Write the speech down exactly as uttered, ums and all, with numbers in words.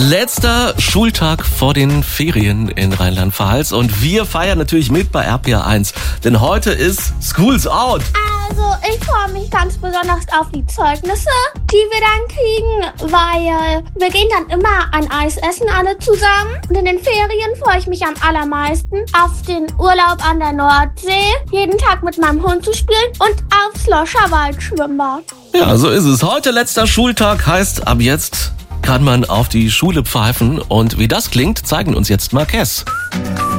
Letzter Schultag vor den Ferien in Rheinland-Pfalz und wir feiern natürlich mit bei R P R eins, denn heute ist School's Out. Also ich freue mich ganz besonders auf die Zeugnisse, die wir dann kriegen, weil wir gehen dann immer ein Eis essen alle zusammen. Und in den Ferien freue ich mich am allermeisten auf den Urlaub an der Nordsee, jeden Tag mit meinem Hund zu spielen und aufs Loscherwald-Schwimmbad. Ja, so ist es. Heute letzter Schultag heißt, ab jetzt kann man auf die Schule pfeifen und wie das klingt, zeigen uns jetzt Marques.